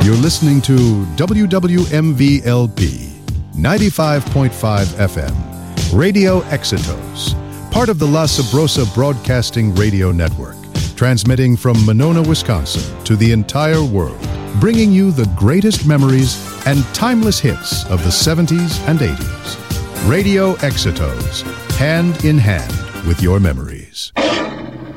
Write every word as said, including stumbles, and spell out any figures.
You're listening to W W M V L P ninety-five point five F M, Radio Exitos, part of the La Sabrosa Broadcasting Radio Network, transmitting from Monona, Wisconsin to the entire world, bringing you the greatest memories and timeless hits of the seventies and eighties. Radio Exitos, hand in hand with your memories.